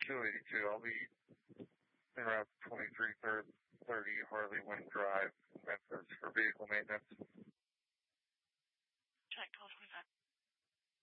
282. I'll be en route 2330 Harley Wind Drive, Memphis, for vehicle maintenance.